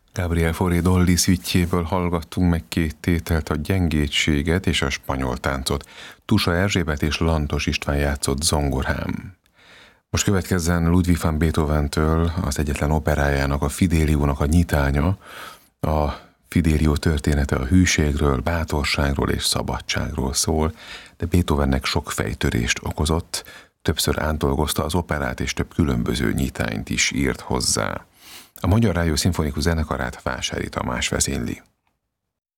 Gabriel Fauré Dolly szüttyéből hallgattunk meg két tételt, a Gyengétséget és a Spanyol táncot. Tusa Erzsébet és Lantos István játszott zongorán. Most következzen Ludwig van Beethoventől az egyetlen operájának, a Fideliónak a nyitánya. A Fidelio története a hűségről, bátorságról és szabadságról szól, de Beethovennek sok fejtörést okozott, többször átdolgozta az operát és több különböző nyitányt is írt hozzá. A Magyar Rádió Szimfonikus Zenekarát Vásári Tamás vezényli.